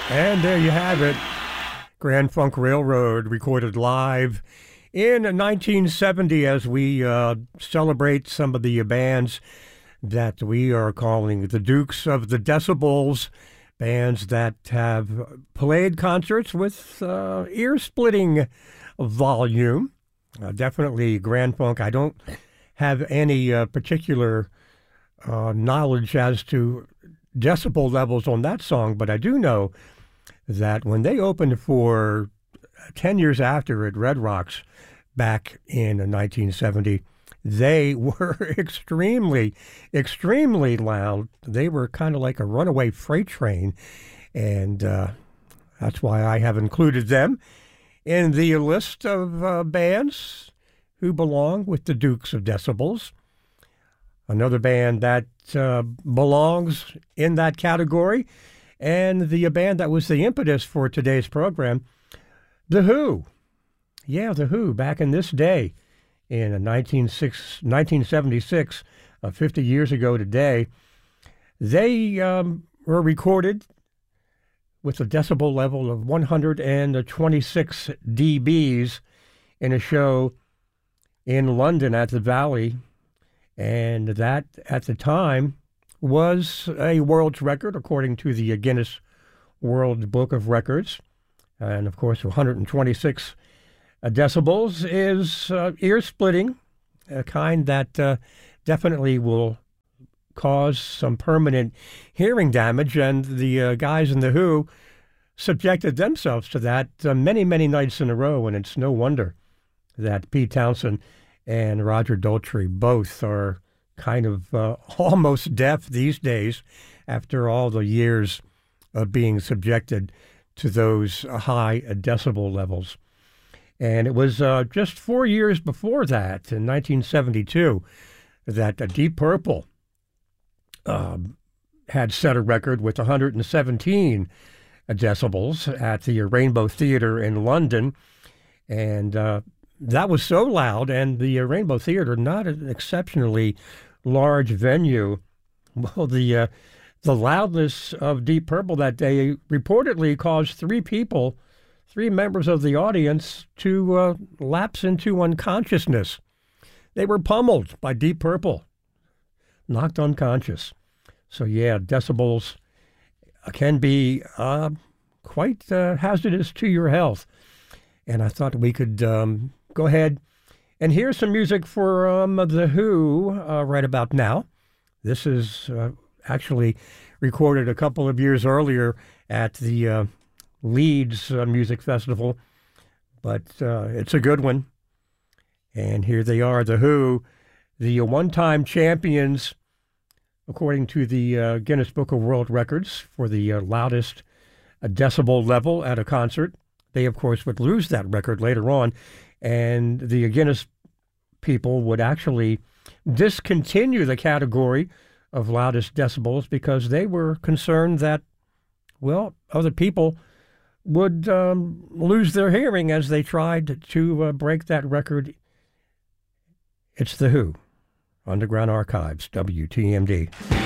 And there you have it. Grand Funk Railroad recorded live in 1970 as we celebrate some of the bands that we are calling the Dukes of the Decibels, bands that have played concerts with ear-splitting volume. Definitely Grand Funk. I don't have any particular knowledge as to decibel levels on that song, but I do know that when they opened for 10 years after at Red Rocks back in 1970, they were extremely, extremely loud. They were kind of like a runaway freight train, and that's why I have included them in the list of bands who belong with the Dukes of Decibels. Another band that belongs in that category, and the band that was the impetus for today's program, The Who. Yeah, The Who, back in this day, in 1976, 50 years ago today, they were recorded with a decibel level of 126 dBs in a show in London at the Valley, and that, at the time, was a world's record, according to the Guinness World Book of Records. And, of course, 126 decibels is ear-splitting, a kind that definitely will cause some permanent hearing damage. And the guys in The Who subjected themselves to that many, many nights in a row, and it's no wonder that Pete Townsend and Roger Daltrey both are kind of almost deaf these days after all the years of being subjected to those high decibel levels. And it was just 4 years before that, in 1972, that Deep Purple had set a record with 117 decibels at the Rainbow Theatre in London. And that was so loud, and the Rainbow Theatre, not an exceptionally large venue. Well, the loudness of Deep Purple that day reportedly caused three members of the audience to lapse into unconsciousness. They were pummeled by Deep Purple, knocked unconscious. So yeah, decibels can be quite hazardous to your health. And I thought we could go ahead and hear some music for The Who right about now. This is actually recorded a couple of years earlier at the Leeds Music Festival, but it's a good one. And here they are, The Who, the one-time champions, according to the Guinness Book of World Records, for the loudest decibel level at a concert. They, of course, would lose that record later on, and the Guinness people would actually discontinue the category of loudest decibels because they were concerned that, well, other people would lose their hearing as they tried to break that record. It's The Who, Underground Archives, WTMD.